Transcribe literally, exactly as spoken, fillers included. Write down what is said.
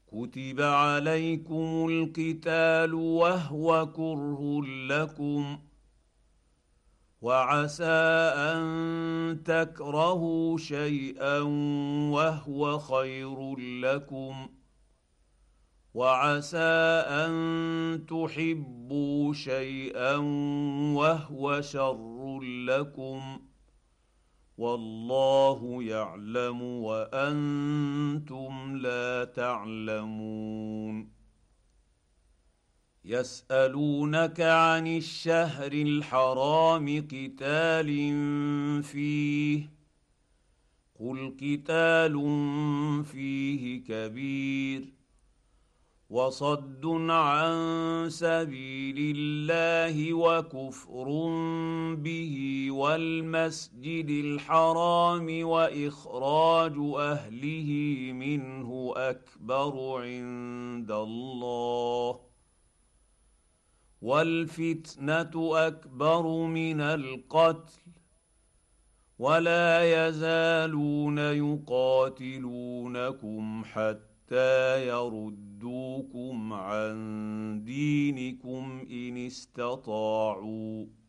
كتب عليكم القتال وهو كره لكم وعسى ان تكرهوا شيئا وهو خير لكم وعسى ان تحبوا شيئا وهو شر لكم والله يعلم وانتم لا تعلمون. يسالونك عن الشهر الحرام قتال فيه قل قتال فيه كبير وصد عن سبيل الله وكفر به والمسجد الحرام واخراج اهله منه اكبر عند الله والفتنه اكبر من القتل ولا يزالون يقاتلونكم حتى يردوكم عن دينكم ان استطاعوا